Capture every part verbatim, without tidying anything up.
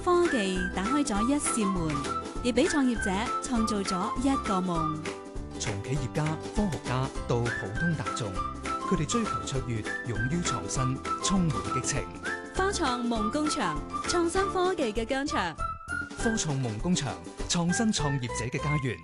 科技打開咗一扇門，亦俾創業者創造咗一個夢。 從企業家、科學家到普通大眾，佢哋追求卓越，勇於創新，充滿激情。 科創夢工場，創新科技嘅疆場。 科創夢工場，創新創業者嘅家園。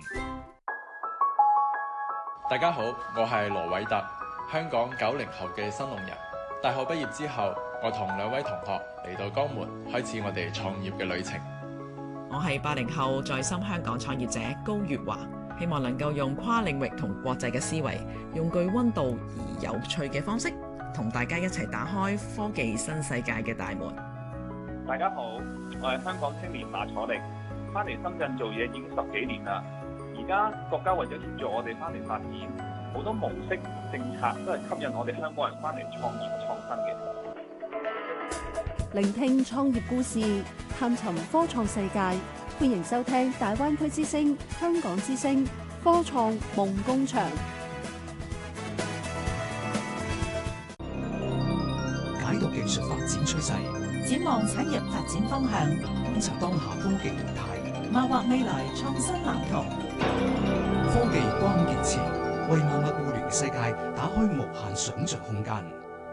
大家好，我係羅偉特，香港九零後嘅新農人。大學畢業之後，我同兩位同學嚟到江門，開始我哋創業嘅旅程。 我係八零後在深香港創業者高月華，希望能夠用跨領域同國際嘅思維，用具溫度而有趣嘅方式，同大家一齊打開科技新世界嘅大門。 大家好，我係香港青年馬楚力，翻嚟深圳做嘢已經十幾年啦。而家國家為咗協助我哋翻嚟發展，好多模式政策都係吸引我哋香港人翻嚟創業創新嘅。 聆聽創業故事，探尋科創世界，歡迎收聽大灣區之聲、香港之聲科創夢工場。 解讀技術發展趨勢， 展望產業發展方向， 觀察當下科技動態， 謀劃未來創新藍圖。 科技關鍵詞，為萬物互聯世界打開無限想像空間。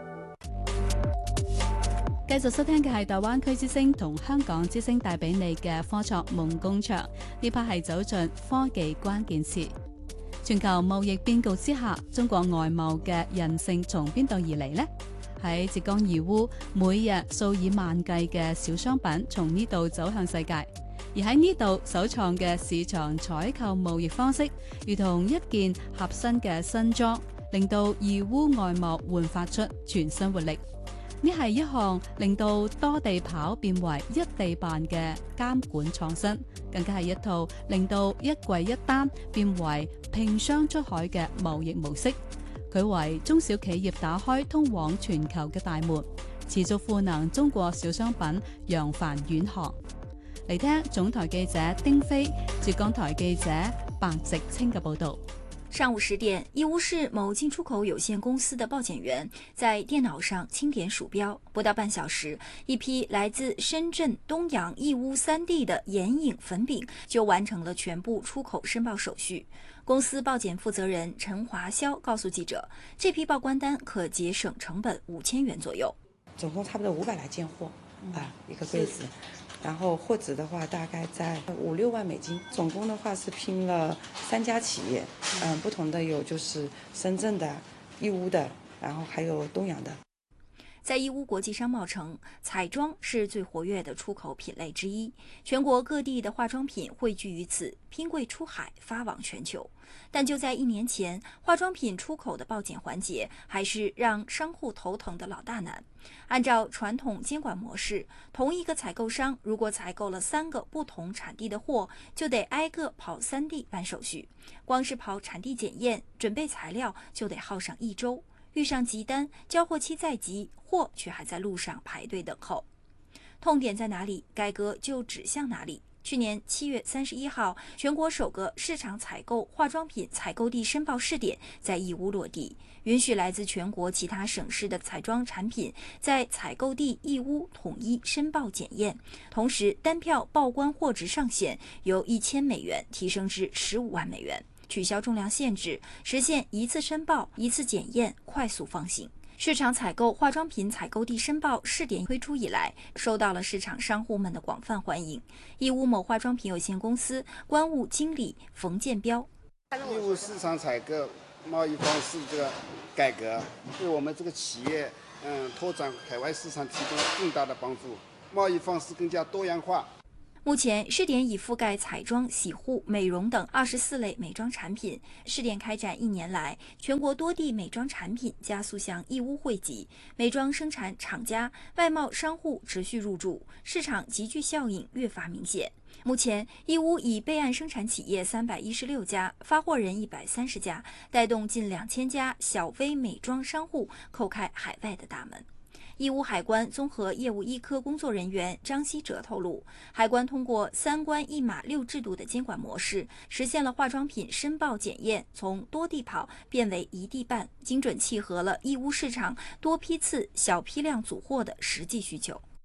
繼續收聽嘅係大灣區之聲同香港之聲帶俾你嘅科創夢工場，呢 part 係走進科技關鍵詞。全球貿易變局之下，中國外貿嘅韌性從邊度而嚟呢？喺浙江義烏，每日數以萬計嘅小商品從呢度走向世界，而喺呢度首創嘅市場採購貿易方式，如同一件合身嘅新裝，令到義烏外貿煥發出全新活力。呢係一項令到多地跑變為一地辦嘅監管創新，更加係一套令到一櫃一單變為拼商出海嘅貿易模式。佢為中小企業打開通往全球嘅大門，持續賦能中國小商品揚帆遠航。嚟聽總台記者丁飛、浙江台記者白直清嘅報道。 上午十點，義烏市某進出口有限公司的報檢員在電腦上清點鼠標，不到半小時，一批來自深圳、東陽、義烏三地的眼影粉餅就完成了全部出口申報手續。公司報檢負責人陳華霄告訴記者，這批報關單可節省成本五千元左右。 總共差不多五百來件貨，啊，一個櫃子。然後貨值的話大概在五六萬美金，總共的話是拼了三家企業，嗯，不同的有就是深圳的、義烏的，然後還有東陽的。 在義烏國際商貿城，彩妝是最活躍的出口品類之一，全國各地的化妝品匯聚於此，拼櫃出海，發往全球。但就在一年前，化妝品出口的報檢環節還是讓商戶頭疼的老大難。按照傳統監管模式，同一個採購商如果採購了三個不同產地的貨，就得挨個跑三地辦手續，光是跑產地檢驗、準備材料就得耗上一周。遇上急單，交貨期再急，貨卻還在路上排隊等候。痛點在哪裡，改革就指向哪裡。去年七月三十一號，全國首個市場採購化妝品採購地申報試點在義烏落地，允許來自全國其他省市的彩妝產品在採購地義烏統一申報檢驗，同時單票報關貨值上限由一千美元提升至十五萬美元。取消重量限制，實現一次申報、一次檢驗，快速放行。市場採購化妝品採購地申報試點推出以來，受到了市場商戶們的廣泛歡迎。義烏某化妝品有限公司關務經理馮建標： 義烏市場採購貿易方式這個改革，對我們這個企業，嗯，拓展海外市場提供了更大的幫助，貿易方式更加多樣化。 目前試點已覆蓋彩妝、洗護、美容等二十四類美妝產品。試點開展一年來，全國多地美妝產品加速向義烏匯集，美妝生產廠家、外貿商戶持續入駐，市場集聚效應越發明顯。目前，義烏以備案生產企業三百一十六家、發貨人一百三十家，帶動近兩千家小微美妝商戶叩開海外的大門。義烏海關綜合業務一科工作人員張希哲透露，海關通過三關一碼六制度的監管模式，實現了化妝品申報檢驗從多地跑變為一地辦，精準契合了義烏市場多批次、小批量組貨的實際需求。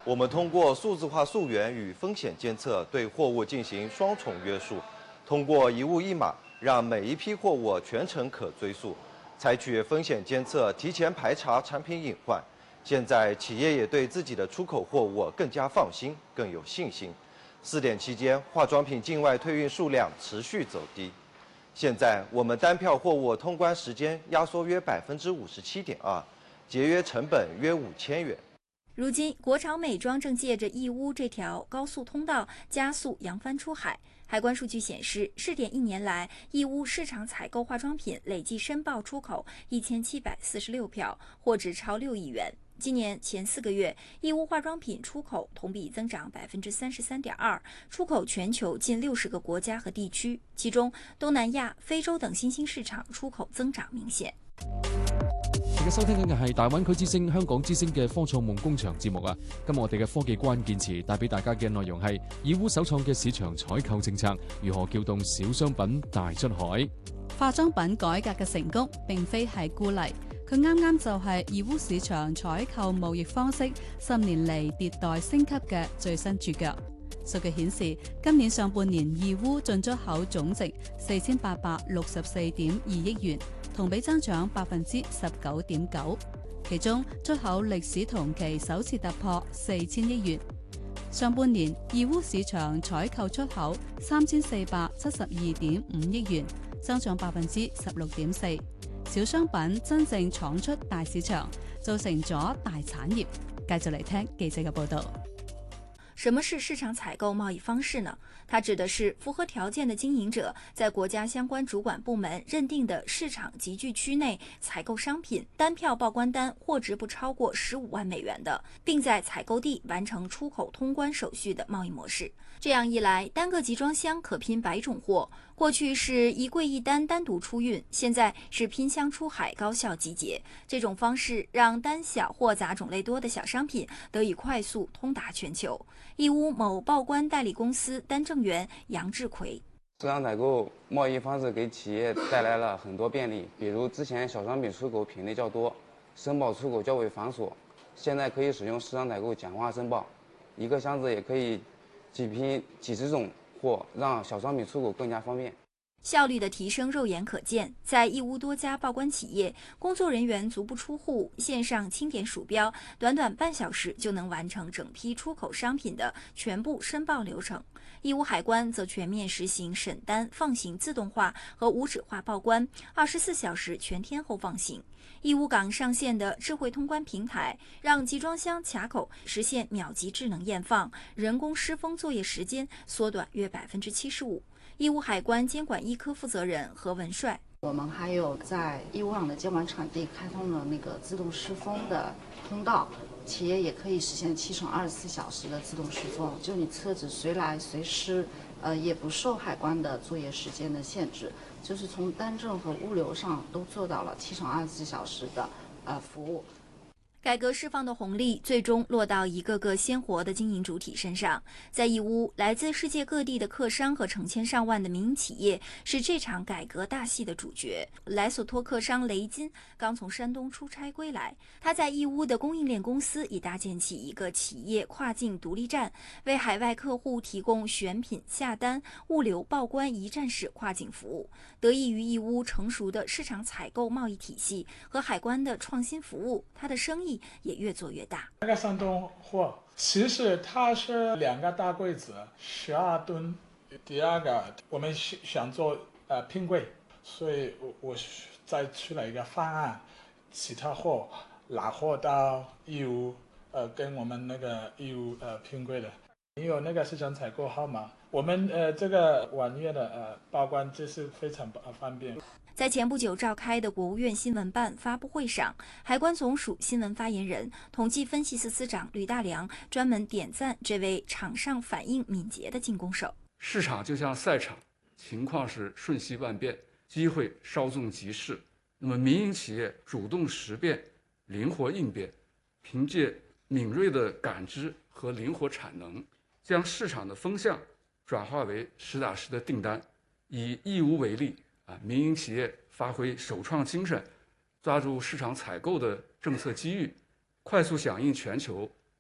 我们通过数字化溯源与风险监测，对货物进行双重约束，通过一物一码，让每一批货物全程可追溯，采取风险监测，提前排查产品隐患。现在企业也对自己的出口货物更加放心，更有信心。试点期间，化妆品境外退运数量持续走低。现在我们单票货物通关时间压缩约百分之五十七点二，节约成本约五千元。 如今，国潮美妆正借着义乌这条高速通道加速扬帆出海。海关数据显示，试点一年来，义乌市场采购化妆品累计申报出口一千七百四十六票，货值超六亿元。今年前四个月，义乌化妆品出口同比增长百分之三十三点二，出口全球近六十个国家和地区，其中东南亚、非洲等新興市場出口增長明顯。 而家收聽緊嘅係大灣區之聲、香港之聲嘅科創夢工場節目啊！今日我哋嘅科技關鍵詞帶俾大家嘅內容係義烏首創嘅市場採購政策，如何撬動小商品大出海。 化妝品改革嘅成功並非係孤例，佢啱啱就係義烏市場採購貿易方式十年嚟迭代升級嘅最新注腳。數據顯示，今年上半年義烏進出口總值四千八百六十四點二億元，同比增長百分之十九點九。其中出口歷史同期首次突破四千億元。上半年義烏市場採購出口三千四百七十二點五億元，增長百分之十六點四。小商品真正闖出大市場，造成咗大產業。繼續嚟聽記者嘅報導。 什麼是市場採購貿易方式呢？它指的是符合條件的經營者在國家相關主管部門認定的市場集聚區內採購商品，單票報關單貨值不超過十五萬美元的，並在採購地完成出口通關手續的貿易模式。這樣一來，單個集裝箱可拼百種貨，過去是一櫃一單單獨出運，現在是拼箱出海高效集結。這種方式讓單小貨雜種類多的小商品得以快速通達全球。義烏某報關代理公司單正員楊志奎： 市場採購貿易方式給企業帶來了很多便利，比如之前小商品出口品類較多，申報出口較為繁瑣，現在可以使用市場採購簡化申報，一個箱子也可以幾批幾十種貨，讓小商品出口更加方便。 效率的提升肉眼可見，在義烏多家報關企業，工作人員足不出戶，線上清點鼠標，短短半小時就能完成整批出口商品的全部申報流程。義烏海關則全面實行審單放行自動化和無紙化報關，二十四小時全天候放行。義烏港上線的智慧通關平台，讓集裝箱卡口實現秒級智能驗放，人工施封作業時間縮短約百分之七十五。義烏海關監管一科負責人何文帥： 我們還有在義烏港的監管場地開通了那個自動施封的通道，企業也可以實現七乘二十四小時的自動施封，就你車子隨來隨施，呃，也不受海關的作業時間的限制，就是從單證和物流上都做到了七乘二十四小時的呃服務。 改革釋放的紅利最終落到一個個鮮活的經營主體身上。在義烏，來自世界各地的客商和成千上萬的民營企業是這場改革大戲的主角。萊索托客商雷金剛從山東出差歸來，他在義烏的供應鏈公司已搭建起一個企業跨境獨立站，為海外客戶提供選品、下單、物流、報關一站式跨境服務。得益於義烏成熟的市場採購貿易體系和海關的創新服務，他的生意也越做越大。 那個山東貨其實它是兩個大櫃子，十二噸。第二個我們想做呃拼櫃，所以我我再出了一個方案，其他貨拿貨到義烏，呃跟我們那個義烏呃拼櫃的。你有那個市場採購號碼，我們呃這個網頁的呃報關就是非常方便。 在前不久召開的國務院新聞辦發布會上，海關總署新聞發言人、統計分析司司長呂大良專門點讚這位場上反應敏捷的進攻手。 市場就像賽場，情況是瞬息萬變，機會稍縱即逝。那麼民營企業主動識別、靈活應變，憑借敏銳的感知和靈活產能，將市場的風向轉化為實打實的訂單。以義烏為例，啊，民營企業發揮首創精神，抓住市場採購的政策機遇，快速響應全球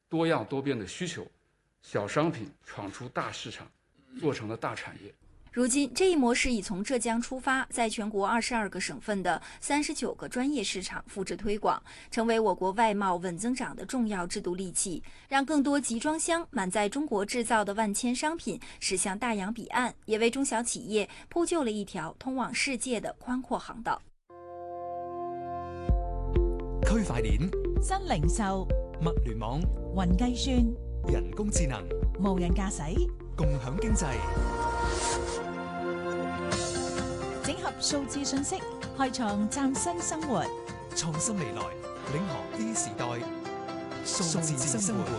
多样多变的需求，小商品闯出大市场，做成了大产业。 如今，这一模式已从浙江出发，在全国二十二个省份的三十九个专业市场复制推广，成为我国外贸稳增长的重要制度利器，让更多集装箱满载中国制造的万千商品驶向大洋彼岸，也为中小企业铺就了一条通往世界的宽阔航道。 區塊鏈、 新零售、 物聯網、 雲計算、 人工智能、 無人駕駛、 共享經濟， 整合數字信息，開創嶄新生活。 創新未來，領航 A 時代，數字生活。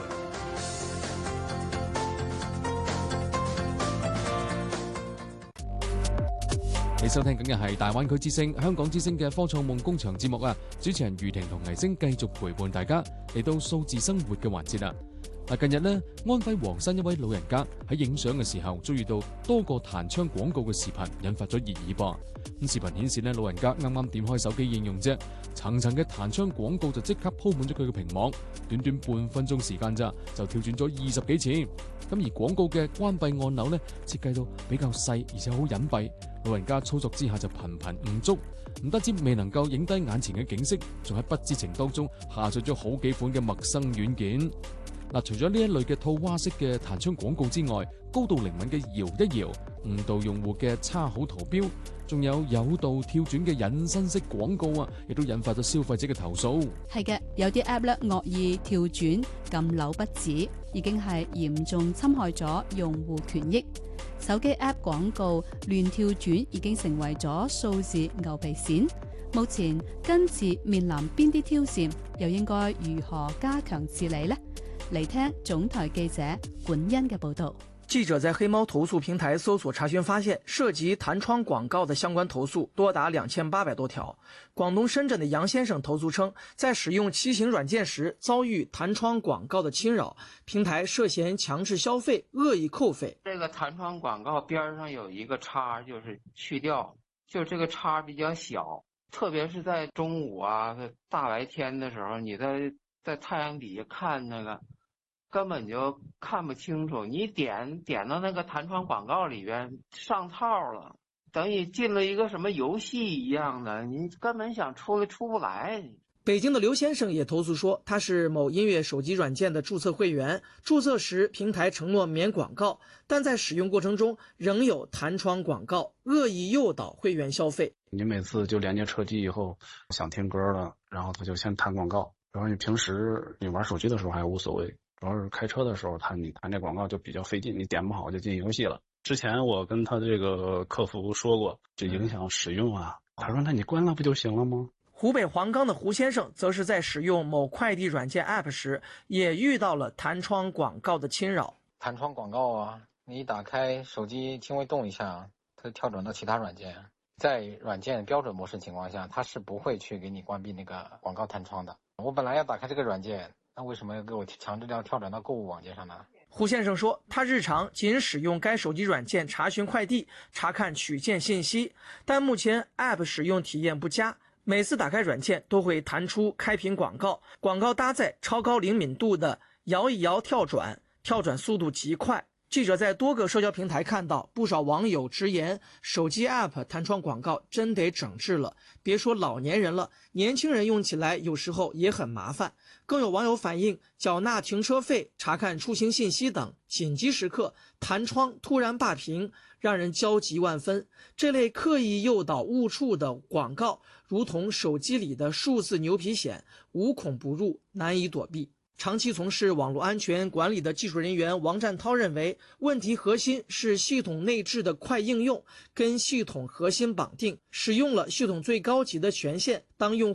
你收聽緊嘅係大灣區之聲、香港之聲嘅科創夢工場節目啊！主持人余婷同倪星繼續陪伴大家嚟到數字生活嘅環節啦。嗱，近日呢，安徽黃山一位老人家喺影相嘅時候遭遇到多個彈窗廣告嘅視頻，引發咗熱議噃。咁視頻顯示呢，老人家啱啱點開手機應用啫，層層嘅彈窗廣告就即刻鋪滿咗佢嘅屏幕，短短半分鐘時間咋就跳轉咗二十幾次。咁而廣告嘅關閉按鈕呢，設計到比較細，而且好隱蔽。老人家操作之下就頻頻誤觸，唔單止未能夠影低眼前嘅景色，仲喺不知情當中下載咗好幾款嘅陌生軟件。嗱，除咗呢一類嘅套娃式嘅彈窗廣告之外，高度靈敏嘅搖一搖、誤導用戶嘅插好圖標，仲有誘導跳轉嘅引申式廣告啊，亦都引發咗消費者嘅投訴。 係嘅，有啲 app 咧惡意跳轉、撳鈕不止，已經係嚴重侵害咗用戶權益。手機 app 廣告亂跳轉已經成為咗數字牛皮癬。目前根治面臨邊啲挑戰，又應該如何加強治理呢？嚟聽總台記者管恩嘅報道。 記者在黑貓投訴平台搜索查詢發現，涉及彈窗廣告的相關投訴多達兩千八百多條。廣東深圳的楊先生投訴稱，在使用騎行軟件時遭遇彈窗廣告的侵擾，平台涉嫌強制消費、惡意扣費。 這個彈窗廣告邊上有一個叉，就是去掉，就是這個叉比較小，特別是在中午啊、大白天的時候，你在在太陽底下看那個，根本就看不清楚，你點點到那個彈窗廣告裏邊上套了，等於進了一個什麼遊戲一樣的，你根本想出來出不來。 北京的劉先生也投訴說，他是某音樂手機軟件的註冊會員，註冊時平台承諾免廣告，但在使用過程中仍有彈窗廣告，惡意誘導會員消費。 你每次就連接車機以後想聽歌了，然後他就先彈廣告，然後你平時你玩手機的時候還無所謂，主要是開車的時候他你彈這廣告就比較費勁，你點不好就進遊戲了。之前我跟他這個客服說過，就影響使用啊，他說那你關了不就行了嗎？ 湖北黃岡的胡先生則是在使用某快遞軟件 App 時，也遇到了彈窗廣告的侵擾。 彈窗廣告啊，你一打開手機輕微動一下，它跳轉到其他軟件。在軟件標準模式情況下，它是不會去給你關閉那個廣告彈窗的。我本來要打開這個軟件，那為什麼要給我強制要跳轉到購物網頁上呢？ 胡先生說，他日常僅使用該手機軟件查詢快遞、查看取件信息，但目前 App 使用體驗不佳。每次打開軟件都會彈出開屏廣告，廣告搭載超高靈敏度的搖一搖跳轉，跳轉速度極快。記者在多個社交平台看到不少網友直言，手機 App 彈窗廣告真得整治了，別說老年人了，年輕人用起來有時候也很麻煩。更有網友反映，繳納停車費、查看出行信息等緊急時刻，彈窗突然霸屏，讓人焦急萬分。這類刻意誘導誤觸的廣告，如同手機裡的數字牛皮癬，無孔不入，難以躲避。長期從事網絡安全管理的技術人員王占濤認為，問題核心是系統內置的快應用跟系統核心綁定，使用了系統最高級的權限，當用戶